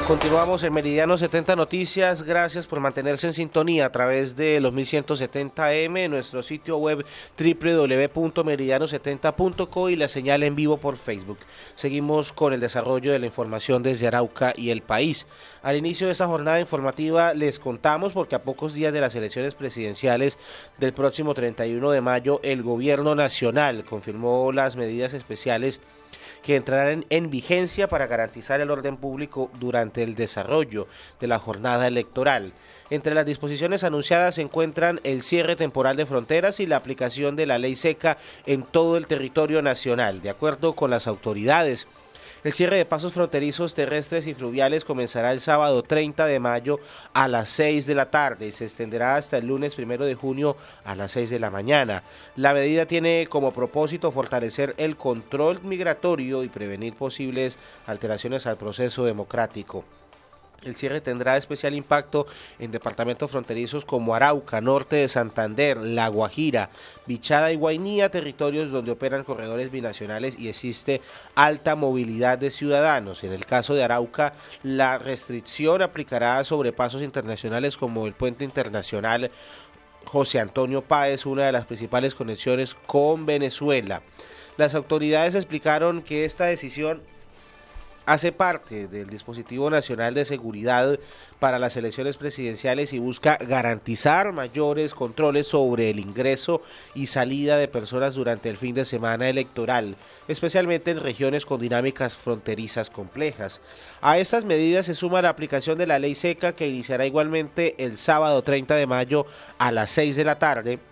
Continuamos en Meridiano 70 Noticias. Gracias por mantenerse en sintonía a través de los 1170M, nuestro sitio web www.meridiano70.co y la señal en vivo por Facebook. Seguimos con el desarrollo de la información desde Arauca y el país. Al inicio de esta jornada informativa les contamos, porque a pocos días de las elecciones presidenciales del próximo 31 de mayo, el gobierno nacional confirmó las medidas especiales que entrarán en vigencia para garantizar el orden público durante el desarrollo de la jornada electoral. Entre las disposiciones anunciadas se encuentran el cierre temporal de fronteras y la aplicación de la ley seca en todo el territorio nacional. De acuerdo con las autoridades, el cierre de pasos fronterizos terrestres y fluviales comenzará el sábado 30 de mayo a las 6 de la tarde y se extenderá hasta el lunes 1 de junio a las 6 de la mañana. La medida tiene como propósito fortalecer el control migratorio y prevenir posibles alteraciones al proceso democrático. El cierre tendrá especial impacto en departamentos fronterizos como Arauca, norte de Santander, La Guajira, Bichada y Guainía, territorios donde operan corredores binacionales y existe alta movilidad de ciudadanos. En el caso de Arauca, la restricción aplicará sobre pasos internacionales como el puente internacional José Antonio Páez, una de las principales conexiones con Venezuela. Las autoridades explicaron que esta decisión hace parte del dispositivo nacional de seguridad para las elecciones presidenciales y busca garantizar mayores controles sobre el ingreso y salida de personas durante el fin de semana electoral, especialmente en regiones con dinámicas fronterizas complejas. A estas medidas se suma la aplicación de la ley seca, que iniciará igualmente el sábado 30 de mayo a las 6 de la tarde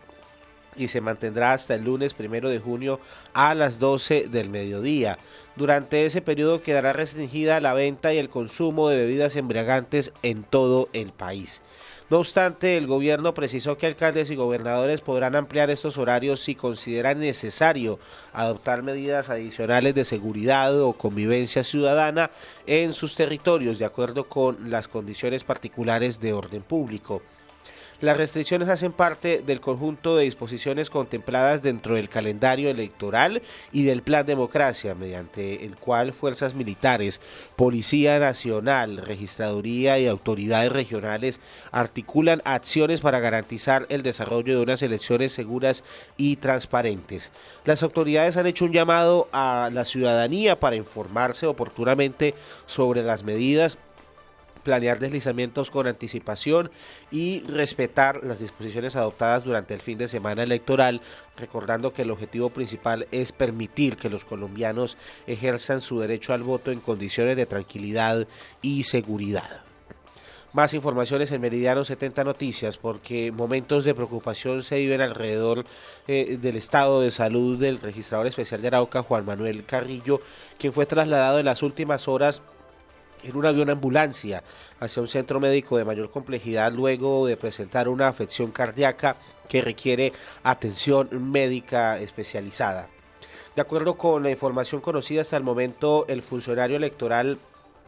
y se mantendrá hasta el lunes 1 de junio a las 12 del mediodía. Durante ese periodo quedará restringida la venta y el consumo de bebidas embriagantes en todo el país. No obstante, el gobierno precisó que alcaldes y gobernadores podrán ampliar estos horarios si consideran necesario adoptar medidas adicionales de seguridad o convivencia ciudadana en sus territorios, de acuerdo con las condiciones particulares de orden público. Las restricciones hacen parte del conjunto de disposiciones contempladas dentro del calendario electoral y del Plan Democracia, mediante el cual fuerzas militares, Policía Nacional, Registraduría y autoridades regionales articulan acciones para garantizar el desarrollo de unas elecciones seguras y transparentes. Las autoridades han hecho un llamado a la ciudadanía para informarse oportunamente sobre las medidas, planear deslizamientos con anticipación y respetar las disposiciones adoptadas durante el fin de semana electoral, recordando que el objetivo principal es permitir que los colombianos ejerzan su derecho al voto en condiciones de tranquilidad y seguridad. Más informaciones en Meridiano 70 Noticias, porque momentos de preocupación se viven alrededor del estado de salud del registrador especial de Arauca, Juan Manuel Carrillo, quien fue trasladado en las últimas horas en un avión ambulancia hacia un centro médico de mayor complejidad luego de presentar una afección cardíaca que requiere atención médica especializada. De acuerdo con la información conocida hasta el momento, el funcionario electoral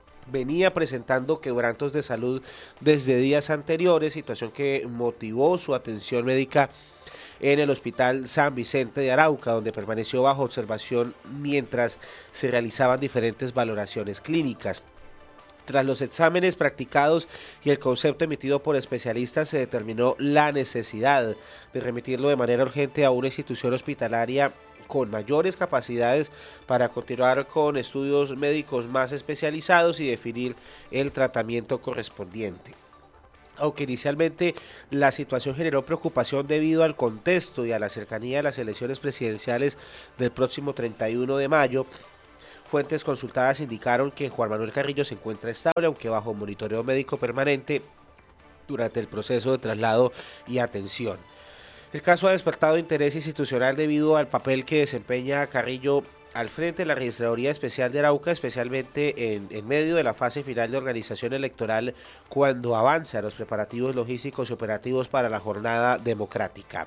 venía presentando quebrantos de salud desde días anteriores, situación que motivó su atención médica en el Hospital San Vicente de Arauca, donde permaneció bajo observación mientras se realizaban diferentes valoraciones clínicas. Tras los exámenes practicados y el concepto emitido por especialistas, se determinó la necesidad de remitirlo de manera urgente a una institución hospitalaria con mayores capacidades para continuar con estudios médicos más especializados y definir el tratamiento correspondiente. Aunque inicialmente la situación generó preocupación debido al contexto y a la cercanía de las elecciones presidenciales del próximo 31 de mayo, fuentes consultadas indicaron que Juan Manuel Carrillo se encuentra estable, aunque bajo monitoreo médico permanente durante el proceso de traslado y atención. El caso ha despertado interés institucional debido al papel que desempeña Carrillo al frente de la Registraduría Especial de Arauca, especialmente en medio de la fase final de organización electoral, cuando avanzan los preparativos logísticos y operativos para la jornada democrática.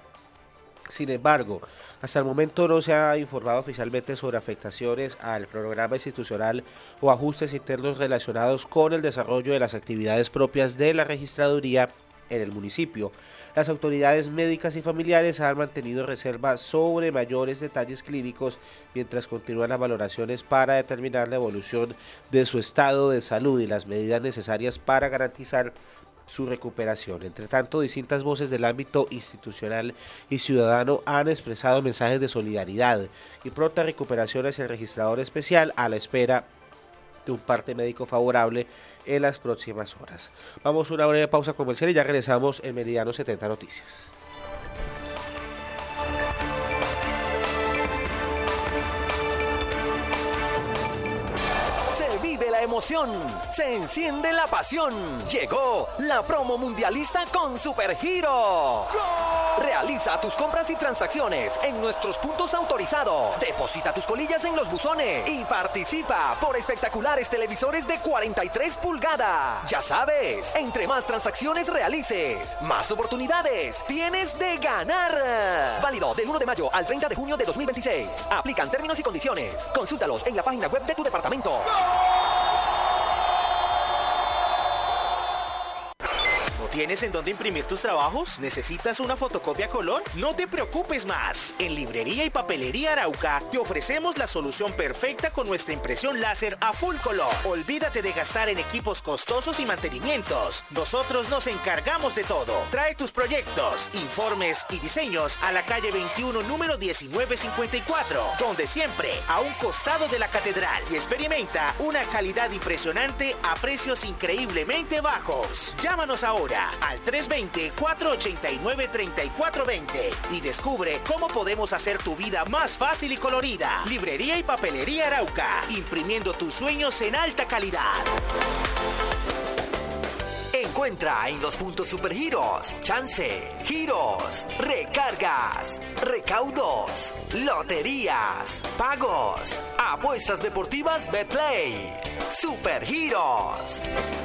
Sin embargo, hasta el momento no se ha informado oficialmente sobre afectaciones al programa institucional o ajustes internos relacionados con el desarrollo de las actividades propias de la registraduría en el municipio. Las autoridades médicas y familiares han mantenido reserva sobre mayores detalles clínicos mientras continúan las valoraciones para determinar la evolución de su estado de salud y las medidas necesarias para garantizar su recuperación. Entre tanto, distintas voces del ámbito institucional y ciudadano han expresado mensajes de solidaridad y pronta recuperación hacia el registrador especial a la espera de un parte médico favorable en las próximas horas. Vamos a una breve pausa comercial y ya regresamos en Meridiano 70 Noticias. Vive la emoción, se enciende la pasión. Llegó la promo mundialista con Supergiros. Realiza tus compras y transacciones en nuestros puntos autorizados. Deposita tus colillas en los buzones y participa por espectaculares televisores de 43 pulgadas. Ya sabes, entre más transacciones realices, más oportunidades tienes de ganar. Válido del 1 de mayo al 30 de junio de 2026. Aplican términos y condiciones. Consúltalos en la página web de tu departamento. ¿Tienes en dónde imprimir tus trabajos? ¿Necesitas una fotocopia a color? No te preocupes más. En Librería y Papelería Arauca te ofrecemos la solución perfecta con nuestra impresión láser a full color. Olvídate de gastar en equipos costosos y mantenimientos. Nosotros nos encargamos de todo. Trae tus proyectos, informes y diseños a la calle 21, número 1954, donde siempre a un costado de la catedral, y experimenta una calidad impresionante a precios increíblemente bajos. Llámanos ahora al 320-489-3420 y descubre cómo podemos hacer tu vida más fácil y colorida. Librería y Papelería Arauca, imprimiendo tus sueños en alta calidad. Encuentra en los puntos Supergiros chance, giros, recargas, recaudos, loterías, pagos, apuestas deportivas Betplay. Supergiros.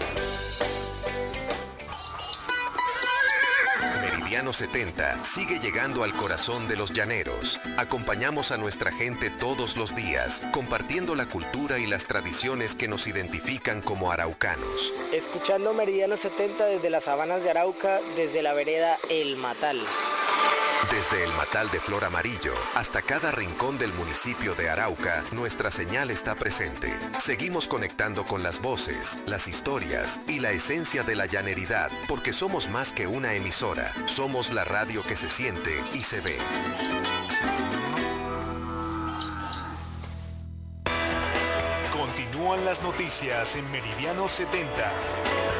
Meridiano 70 sigue llegando al corazón de los llaneros. Acompañamos a nuestra gente todos los días, compartiendo la cultura y las tradiciones que nos identifican como araucanos. Escuchando Meridiano 70 desde las sabanas de Arauca, desde la vereda El Matal. Desde el Matal de Flor Amarillo hasta cada rincón del municipio de Arauca, nuestra señal está presente. Seguimos conectando con las voces, las historias y la esencia de la llaneridad, porque somos más que una emisora. Somos la radio que se siente y se ve. Continúan las noticias en Meridiano 70.